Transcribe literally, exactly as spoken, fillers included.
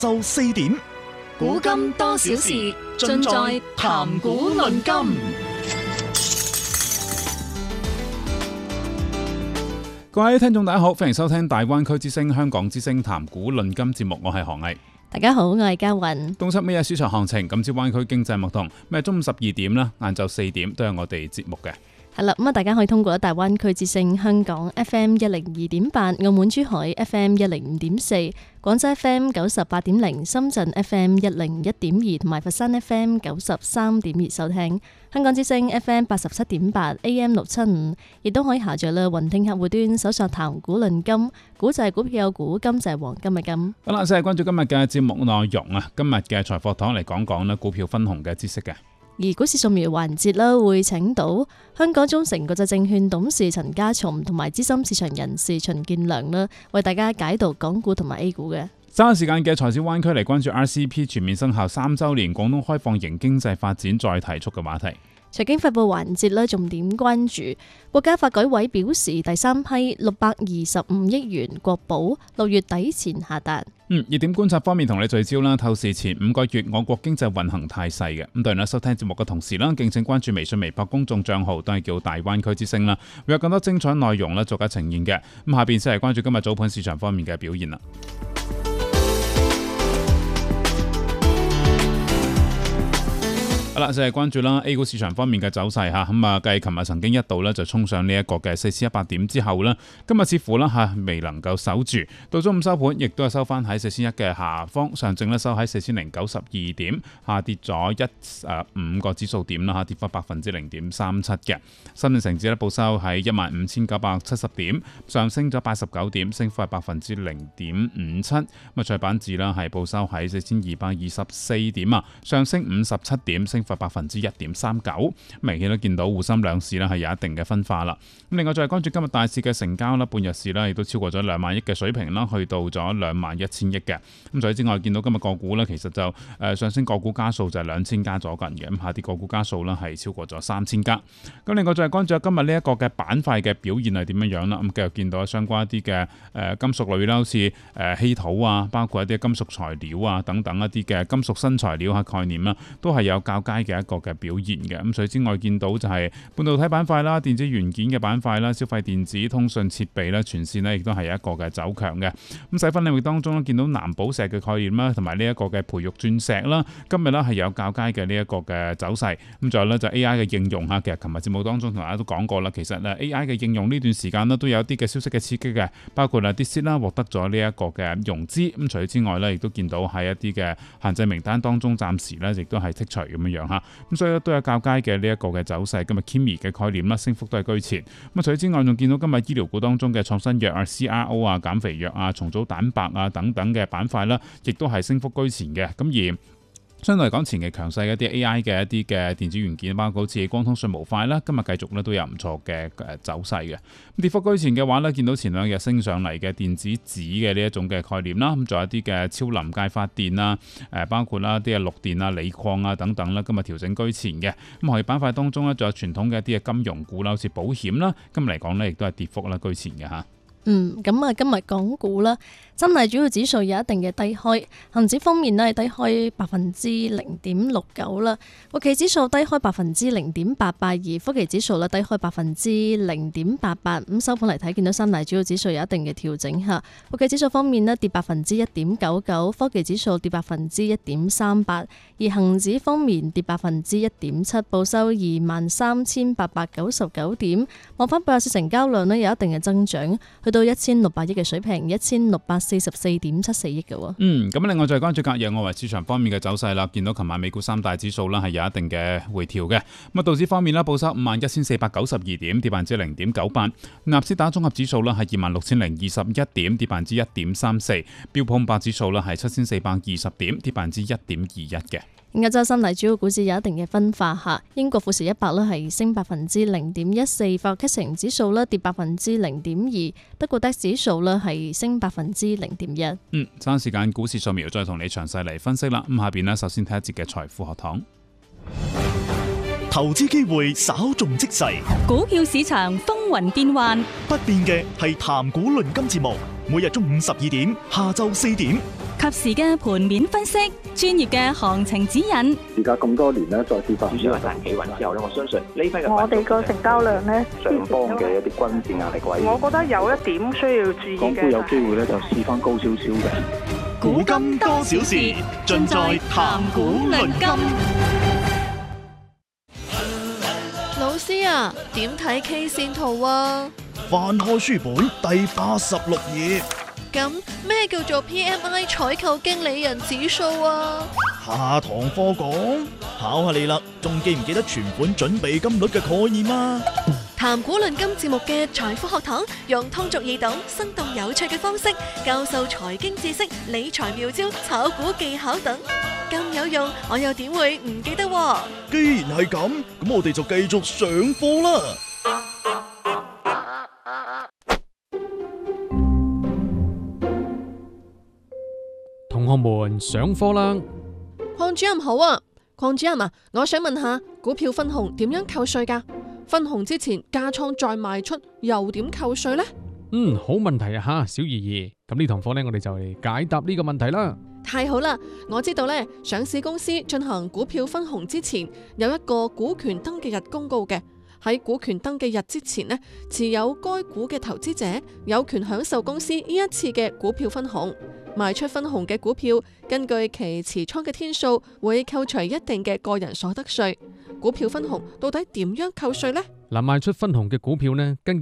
晝四點， 古今多少事，盡在談古論今。 各位聽眾大家好，歡迎收聽大灣區之聲香港之聲談古論今節目，我係何毅。 大家好，我係嘉韻。 東側咩嘢市場行情？今朝灣區經濟脈動，咩中午十二點啦，晏晝四點都有我哋節目嘅。 係啦，咁啊，大家可以通過大灣區之聲香港 F M 一零二點八、澳門珠海 F M 一零五點四、廣州 F M 九十八點零、深圳 F M 一零一點二同埋佛山 F M 九十三點二收聽。香港之聲 F M 八十七點八、A M 六七五，亦都可以下載啦。雲聽客戶端搜索談古論今，古就係股票有股，金就係黃金嘅金。 好啦，先係關注今日嘅節目內容啊。今日嘅財貨堂嚟講講咧股票分紅嘅知識嘅。 而股市掃描環節啦，會請到香港中誠國際證券董事陳家松同埋資深市場人士秦建良啦，為大家解讀港股同埋 A 股嘅。 稍後時間嘅財市灣區嚟關注 R C P 全面生效三週年，廣東開放型經濟發展再提速嘅話題。 財經快報環節咧，重點關注國家發改委表示，第三批六百二十五億元國保六月底前下達。 嗯，熱點觀察方面同你聚焦啦，透視前五個月我國經濟運行態勢嘅。咁當然啦，收聽節目嘅同時啦，敬請關注微信、微博公眾賬號，都係叫大灣區之聲啦，會有更多精彩內容咧，逐一呈現嘅。咁下邊先係關注今日早盤市場方面嘅表現啦。好啦，就係關注啦 A 股市場方面嘅走勢吓，咁啊，繼琴日曾經一度咧就衝上呢一個嘅四千一百點之後咧，今日似乎啦吓未能夠守住，到中午收盤亦都係收翻喺四千一嘅下方，上證咧收喺四千零九十二點，下跌咗一誒五個指數點啦吓，跌幅百分之零點三七嘅。深圳成指咧報收喺一萬五千九百七十點，上升咗八十九點，升幅係百分之零點五七。咁啊，創業板指啦係報收喺四千二百二十四點啊，上升五十七點，升百分之一點三九，明顯都見到滬深兩市咧係有一定嘅分化啦。咁另外再係關注今日大市嘅成交啦，半日市咧亦都超過咗兩萬億嘅水平啦，去到咗兩萬一千億嘅。咁除此之外，見到今日個股咧，其實就誒上升個股家數就係兩千家左近嘅，咁下跌個股家數啦係超過咗三千家。咁另外再係關注今日呢一個嘅板塊嘅表現係點樣樣啦。咁繼續見到相關一啲嘅誒金屬類啦，好似誒稀土啊，包括一啲金屬材料啊等等一啲嘅金屬新材料嘅概念啦，都係有較佳嘅一個嘅表現嘅。咁除此之外，見到就係半導體板塊啦、電子元件嘅板塊啦、消費電子、通訊設備啦，全線呢亦都係有一個嘅走強嘅。咁細分領域當中咧，見到藍寶石嘅概念啦，同埋呢一個嘅培育鑽石啦，今日咧係有較佳嘅呢一個嘅走勢。咁仲有咧就 A I 嘅應用吓，其實琴日節目當中同大家都講過啦，其實咧 A I 嘅應用呢段時間咧都有一啲嘅消息嘅刺激嘅，包括啦 DeepSeek 啦獲得咗呢一個嘅融資。咁除此之外咧，亦都見到喺一啲嘅限制名單當中，暫時咧亦都係剔除咁樣樣吓。咁所以都有較佳嘅呢一個嘅走勢。今日 Kimi 嘅概念啦，升幅都係居前。咁除此之外，仲見到今日醫療股當中嘅創新藥啊、C R O 啊、減肥藥啊、重組蛋白啊等等嘅板塊啦，亦都係升幅居前嘅。咁而相對嚟講，前期強勢嘅一啲 A I 嘅一啲嘅電子元件，包括好似光通訊模塊啦，今日繼續咧都有唔錯嘅誒走勢嘅。咁跌幅居前嘅話咧，見到前兩日升上嚟嘅電子紙嘅呢一種嘅概念啦，咁仲有一啲嘅超臨界發電啦，誒包括啦啲嘅綠電啊、鋰礦啊等等啦，今日調整居前嘅。咁行業板塊當中咧，仲有傳統嘅一啲嘅金融股啦，好似保險啦，今日嚟講咧亦都係跌幅啦居前嘅嚇。 嗯，咁啊，今日港股啦，真係主要指數有一定嘅低開，恒指方面呢係低開百分之零點六九啦，國企指數低開百分之零點八八，而科技指數呢低開百分之零點八八。咁收盤嚟睇，見到三大主要指數有一定嘅調整嚇。國企指數方面呢跌百分之一點九九，科技指數跌百分之一點三八，而恒指方面跌百分之一點七，報收二萬三千八百九十九點。望翻八日市成交量呢有一定嘅增長，到一千六百億嘅水平，一千六百四十四點七四億嘅。 嗯，咁另外再關注隔夜外圍市場方面嘅走勢啦，見到琴晚美股三大指數啦係有一定嘅回調嘅。咁啊，道指方面啦，報收五萬一千四百九十二點，跌百分之零點九八。納斯達綜合指數啦係二萬六千零二十一點，跌百分之一點三四。標普五百指數啦係七千四百二十點，跌百分之一點二一嘅。 歐洲三大主要股市有一定嘅分化下，英國富時一百咧係升百分之零點一四，法國 C 指數咧跌百分之零點二，德國 D A X 指數咧係升百分之零點一。 嗯，爭時間股市掃描，再同你詳細嚟分析啦。咁下邊呢，首先睇一節嘅財富學堂。 投資機會稍縱即逝， 股票市場風雲變幻， 不變嘅係談股論金節目，每日中午十二點、下晝四點， 及時嘅盤面分析，專業嘅行情指引。 而家咁多年咧，再跌翻主要係大企穩之後咧，我相信呢批嘅我哋個成交量咧， 上方嘅一啲均線壓力位， 我覺得有一點需要注意嘅。 港股有機會咧就試翻高少少嘅。 古今多少事，盡在談股論金。 老師啊，點睇 K 線圖啊？ 翻開書本第八十六頁。 咁咩叫做 P M I 採購經理人指數啊？ 下堂課講，考下你啦，仲記唔記得存款準備金率嘅概念啊？ 談股論金節目嘅財富學堂，用通俗易懂、生動有趣嘅方式教授財經知識、理財妙招、炒股技巧等，咁有用，我又點會唔記得喎？ 既然係咁，咁我哋就繼續上課啦。 同學們上課啦！ 鄺主任好啊，鄺主任啊，我想問下股票分紅點樣扣稅噶？分紅之前加倉再賣出又點扣稅呢？ 嗯，好問題啊吓，小怡怡。咁呢堂課呢，我哋就嚟解答呢個問題啦。 太好啦！我知道呢，上市公司進行股票分紅之前有一個股權登記日公告嘅。喺股權登記日之前呢，持有該股嘅投資者有權享受公司呢一次嘅股票分紅。賣出分紅嘅股票，根據其持倉嘅天數，會扣除一定嘅個人所得稅。股票分紅到底點樣扣稅呢？ 嗱，賣出分紅嘅股票呢，根據